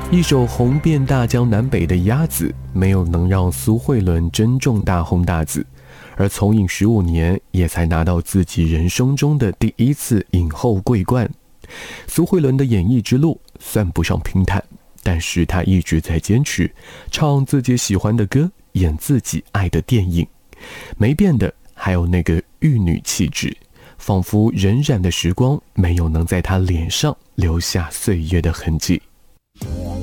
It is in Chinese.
一首红遍大江南北的鸭子，没有能让苏慧伦真正大红大紫，而从影15年，也才拿到自己人生中的第一次影后桂冠。苏慧伦的演艺之路算不上平坦，但是她一直在坚持，唱自己喜欢的歌，演自己爱的电影。没变的还有那个玉女气质，仿佛荏苒的时光没有能在她脸上留下岁月的痕迹。